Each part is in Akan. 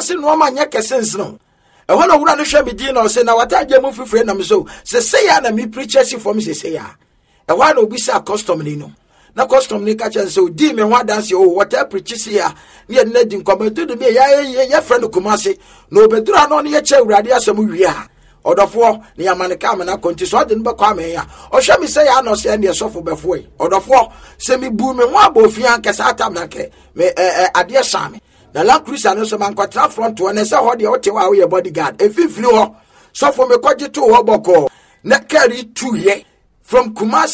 wiase no ma nya kessens no e ho na wura no hwe me din na o se na wataje mu fifre na me so se ya na me preachers for me se ya e ho na obi sa custom ni no na custom ni ka chen so di me ho dance o water preachers ya ne na di nkometo de me ya friend Kumasi no bedura no ne ye che urade asem wi ha odofo ne yamaneka me na konti so de nbe kwa me ya o hwe me se ya no se ne sofo befo e odofo se me bu me ho abofia nkesa atam na ke me ade same na la cruise no so man kwatra front one se ho de o te wa wo ye bodyguard efifiri ho sofo me kwaje to ho boko na carry 2 ye from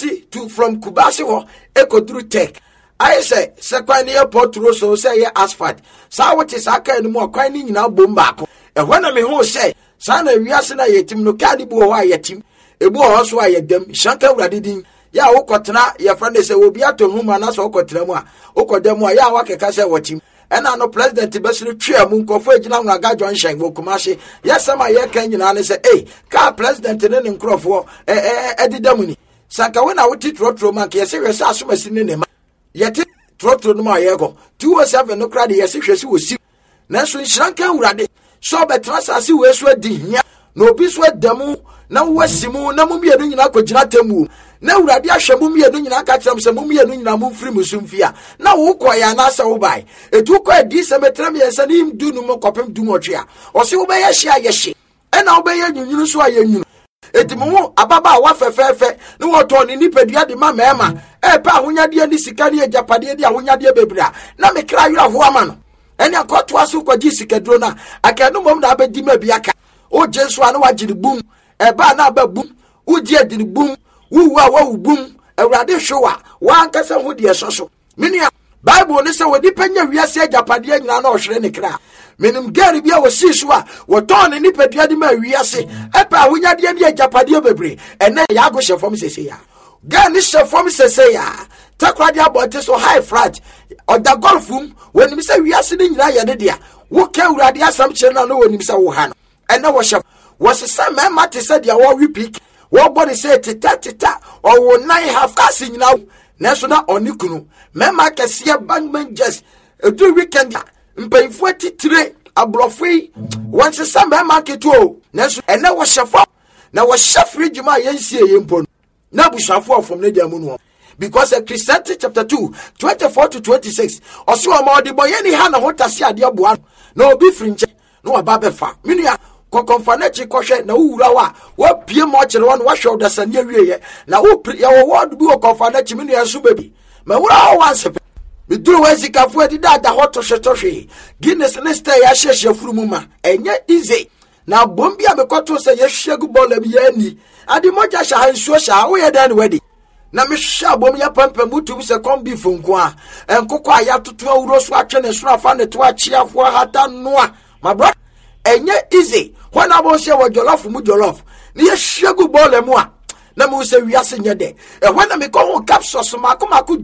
Kubasi ho ekodru tech I say kwan airport road so say ye asphalt sa what is aka ni mo kwan ni nyina bom baako e ho na me ho say sa na wiase na yetim no kadi bu ho ayetim ebu ho so ayedam shanka wurade din ya wo kotena ye friend say obi atohuma na so kotena mu a okodam a ya wa keka say watim ena no president besiri twa mu nkofo agina nwraga John Shen wo Kumasi yesama ye kan nyina ne say ka president ne nkrofo edidam ni sanka we na wuti trotro man ke yesi hwese asomasi ne ma yeti trotro no ma yego 207 no krade yesi hwese wosi na so nhranka wurade so betrasase we so adihia na obi so adamu na wasimu na mumienu nyina kogina temu na wurade ahwe mumienu nyina ka kyerem se mumienu nyina mumfiri musumfia na wo koya na sa wo bai etu ko adi se metrem yensa ni dunu mo kopem dumotwea o se wo be ye hia ye hye ena wo be ye nyunyunu so ayenyu etimo ababa wa fefefe ni woto ni nipadua de mama pa ahonyade ni sika ni agapade de ahonyade bebra na me kra yura ho ama no ene akoto aso kwaji sikadro na akanu mom na abedi ma biaka o jesu anu wagiri bum ba na ba bum uji adiri bum wuwa wa bum awrade hwewa wa ankasa ho de soso minia bible ni se wodi panya wiase agapade nyina na ohwere ne kra menim gari bia wosisu a woton ni padua de ma wiase epa ahonyade ni agapade bebre ene ya go hwefom sese ya gani hwefom sese ya takwade abote so high flat oda golfum wenim se wiase ni nyina ye de dia wo ka urade asam kire na no wenim se wo ha no ene wo hwef wo sesa mema te se dia wo repeat wo body say tita or wo nine half kasi nyina na so na onikunu mema kese bangman just do weekend mpayfo titire abrofui won sesa mema keto na so ene wo hwefo na wo hwefri djuma yensie yempo na bushafo from ne dia mu no because Ecclesiastes chapter 2 24 to 26 oso ma odi boye ni ha na hotase ade aboa na obi frinche no ababefa minua kokonfanechi kohwe na wura wa pie mo kire won wa hwe odasane wieye na wo ya wo word bi kokonfanechi minua so baby ma wura wanse me duru wazika fu edi da hoto hwetohwe Guinness ne stay ya hwehwe furumu ma enye easy na bombi amekoto se ye hwegu bola bi yani adi moja sha hansuo sha wo ye dan wedi na me hwa bom ya pampa mutu se kombi funko a enkoko aya toto awuro so atwe ne so afa ne to achiafo hata noa my brother enye easy when abo se wo jollof mu jollof ni ye hwegu bola mu a na mu se wiase nye de when me ko ho capsules makomako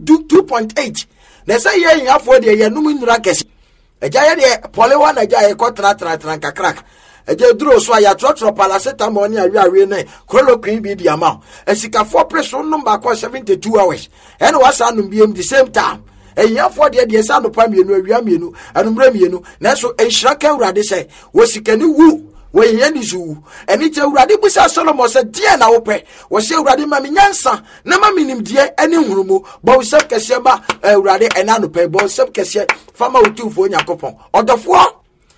2.8 na se ye yafo de ye num nura kesi eja ye de polewa na eja ye ko tra kakrak eje duro so ya trotro paracetamol ni awi na chloroquine bi di ama esika for pressure number ko 72 hours and was anum bi the same time eyafo de sa no pa mienu awia mienu anumra mienu na so enhira ka urade se wo sikani wu wo yeni zu eni te urade busa Solomon se die na wo pe wo se urade ma nyansa na ma minim die eni hurumu bo wo se kese ba urade ena no pe bo wo se kese fama utufo nyakopon odofo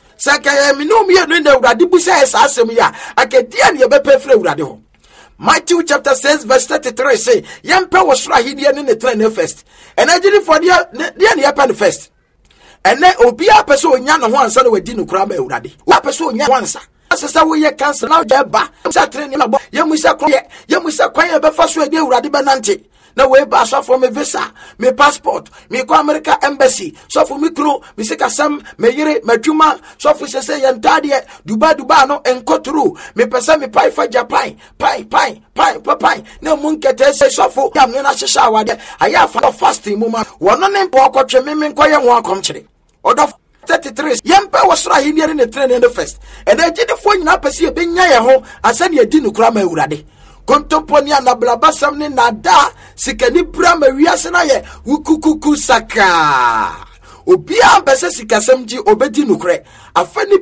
saka minum ye no na urade busa esa asem ya akadia ne bepe frɛ urade ho Matthew chapter 6 verse 33 say yempe wo soro ahidie ne train first and agiri for dia ne yapen first ene obi apese onya no ho ansa na wadi no kura ma urade wo apese onya wansa asesa wo ye cancer na je ba sa train ne mabo yemusa kwan ye befa so ade urade benante na we ba so for me visa me passport me ko America embassy so for me kro me se kasam me yire madwuma so for se yentade Dubai no enkoturu me pesa me pai fa Japan pai na munkete se so for yam na hihya awade aya fa fasting muma wono ne mpo akotwe me nkoye ho akomkire odo 33 yempe wosra hiniere ne train ne first and agide fo nyina pese e benya ye ho asane adi no kura ma urade kontoponia na blabasam ne nada sikani brama wiase na ye wukukuku saka obi ambese sikasam ji obedi nukre afani